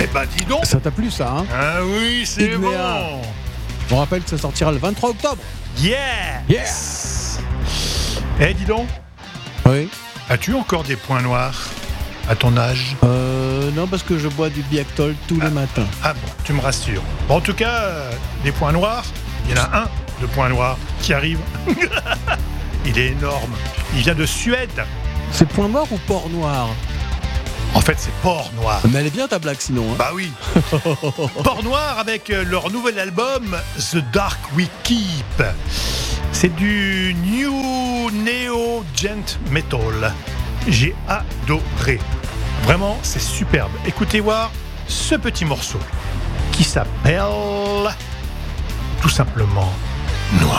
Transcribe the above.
Eh ben dis donc. Ça t'a plu ça, hein? Ah oui, c'est Ignea. bon. On rappelle que ça sortira le 23 octobre. Yes. Eh dis donc, Oui. as-tu encore des points noirs à ton âge? Non, parce que je bois du Biactol tous les matins. Ah bon, tu me rassures. Bon, en tout cas, des points noirs, il y en a un de points noirs qui arrive. Il est énorme. Il vient de Suède. C'est point mort ou port noir? En fait, c'est Port Noir. Mais elle est bien ta blague sinon. Hein. Bah oui. Port Noir avec leur nouvel album The Dark We Keep. C'est du New Neo Gent Metal. J'ai adoré. Vraiment, c'est superbe. Écoutez voir ce petit morceau qui s'appelle tout simplement Noir.